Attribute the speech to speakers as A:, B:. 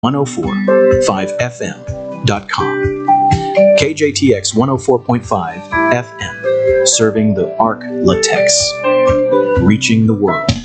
A: KJTX1045FM.com. KJTX 104.5 FM, serving the Arc Latex, reaching the world.